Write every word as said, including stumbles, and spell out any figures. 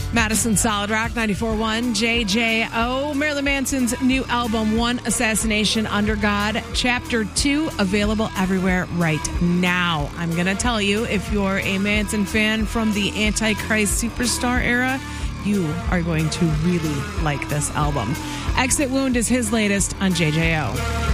Madison Solid Rock ninety-four point one, J J O. Marilyn Manson's new album, One Assassination Under God, Chapter two, available everywhere right now. I'm going to tell you, if you're a Manson fan from the Antichrist Superstar era, you are going to really like this album. Exit Wound is his latest on J J O.